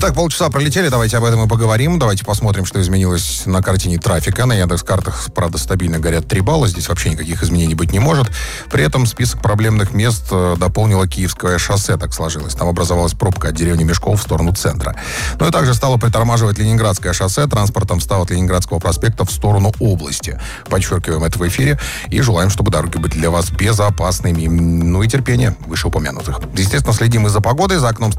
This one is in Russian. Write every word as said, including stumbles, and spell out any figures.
Итак, полчаса пролетели, давайте об этом и поговорим. Давайте посмотрим, что изменилось на картине трафика. На Яндекс.Картах, правда, стабильно горят три балла. Здесь вообще никаких изменений быть не может. При этом список проблемных мест дополнило Киевское шоссе, так сложилось. Там образовалась пробка от деревни Мешков в сторону центра. Ну и также стало притормаживать Ленинградское шоссе. Транспортом стало от Ленинградского проспекта в сторону области. Подчеркиваем это в эфире и желаем, чтобы дороги были для вас безопасными. Ну и терпение вышеупомянутых. Естественно, следим и за погодой, за окном